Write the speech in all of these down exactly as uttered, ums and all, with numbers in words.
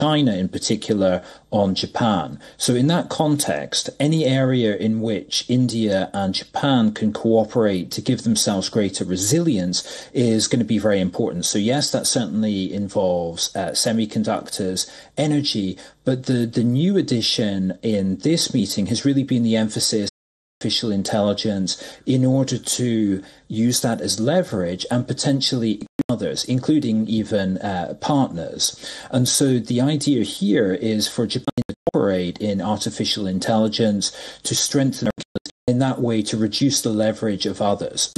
China in particular on Japan. So in that context, any area in which India and Japan can cooperate to give themselves greater resilience is going to be very important. So yes, that certainly involves uh, semiconductors, energy, but the, the new addition in this meeting has really been the emphasis artificial intelligence in order to use that as leverage and potentially others, including even uh, partners. And so the idea here is for Japan to cooperate in artificial intelligence to strengthen in that way to reduce the leverage of others.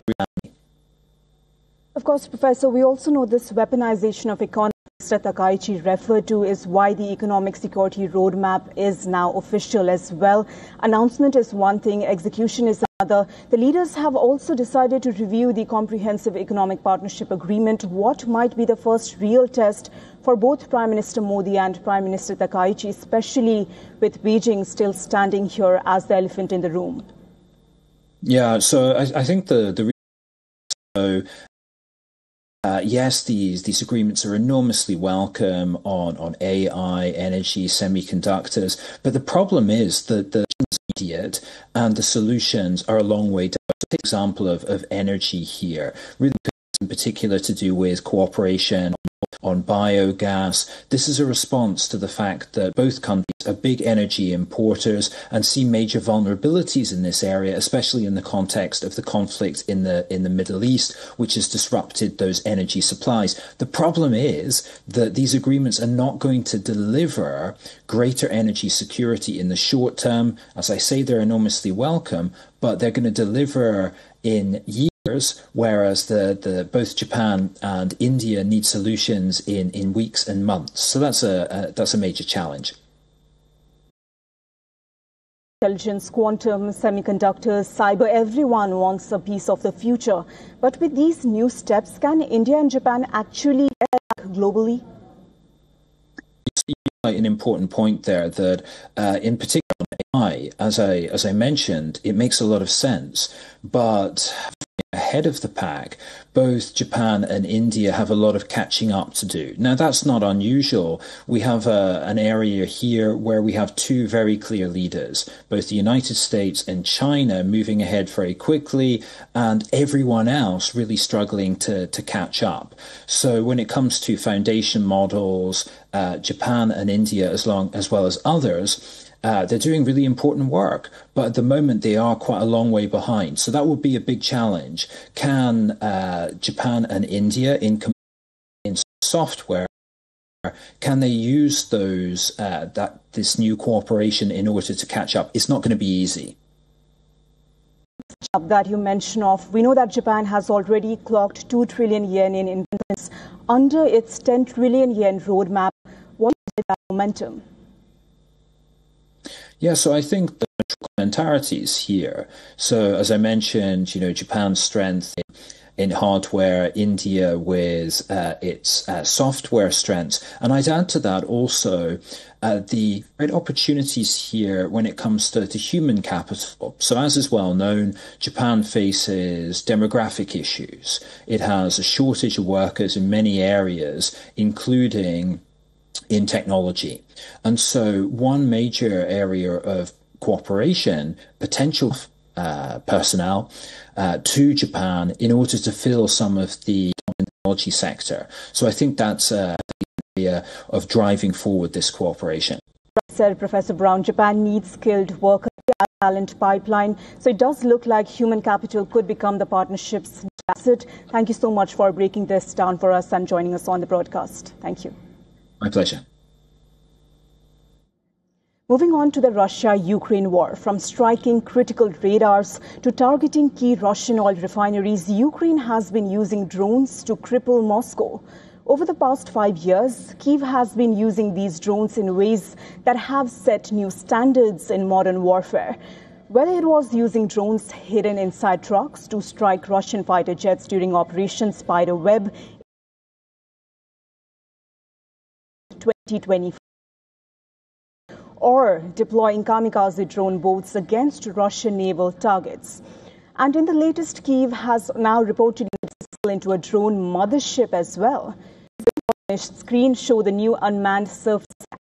Of course, Professor, we also know this weaponization of economy Mister Takaichi referred to is why the economic security roadmap is now official as well. Announcement is one thing, execution is another. The leaders have also decided to review the comprehensive economic partnership agreement. What might be the first real test for both Prime Minister Modi and Prime Minister Takaichi, especially with Beijing still standing here as the elephant in the room? Yeah, so I, I think the the so, Uh, yes, these these agreements are enormously welcome on, on A I, energy, semiconductors, but the problem is that the immediate and the solutions are a long way down. Take an example of, of energy here, really in particular to do with cooperation on biogas. This is a response to the fact that both countries are big energy importers and see major vulnerabilities in this area, especially in the context of the conflict in the in the Middle East, which has disrupted those energy supplies. The problem is that these agreements are not going to deliver greater energy security in the short term. As I say, they're enormously welcome, but they're going to deliver in years, whereas the, the both Japan and India need solutions in, in weeks and months. So that's a, a that's a major challenge. Intelligence, quantum, semiconductors, cyber, everyone wants a piece of the future. But with these new steps, can India and Japan actually act globally? An important point there that uh, in particular A I, as I as I mentioned, it makes a lot of sense, but ahead of the pack, both Japan and India have a lot of catching up to do. Now, that's not unusual. We have a, an area here where we have two very clear leaders, both the United States and China moving ahead very quickly, and everyone else really struggling to, to catch up. So when it comes to foundation models, uh, Japan and India, as long as well as others, Uh, they're doing really important work, but at the moment they are quite a long way behind. So that would be a big challenge. Can uh, Japan and India, in, in software, can they use those uh, that this new cooperation in order to catch up? It's not going to be easy. That you mention of, we know that Japan has already clocked two trillion yen in investments under its ten trillion yen roadmap. What is that momentum? Yeah, so I think the complementarities here. So as I mentioned, you know, Japan's strength in, in hardware, India with uh, its uh, software strengths. And I'd add to that also uh, the great opportunities here when it comes to, to human capital. So as is well known, Japan faces demographic issues. It has a shortage of workers in many areas, including in technology. And so one major area of cooperation, potential uh, personnel uh, to Japan in order to fill some of the technology sector. So I think that's uh, the area of driving forward this cooperation. Said Professor Brown, Japan needs skilled workers, talent pipeline. So it does look like human capital could become the partnership's asset. Thank you so much for breaking this down for us and joining us on the broadcast. Thank you. My pleasure. Moving on to the Russia-Ukraine war, from striking critical radars to targeting key Russian oil refineries, Ukraine has been using drones to cripple Moscow. Over the past five years, Kyiv has been using these drones in ways that have set new standards in modern warfare. Whether it was using drones hidden inside trucks to strike Russian fighter jets during Operation Spiderweb twenty twenty-four, or deploying kamikaze drone boats against Russian naval targets. And in the latest, Kyiv has now reportedly into a drone mothership as well. screen show the new unmanned surface